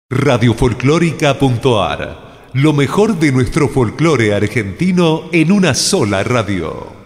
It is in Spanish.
Radiofolclórica.ar. Lo mejor de nuestro folclore argentino en una sola radio.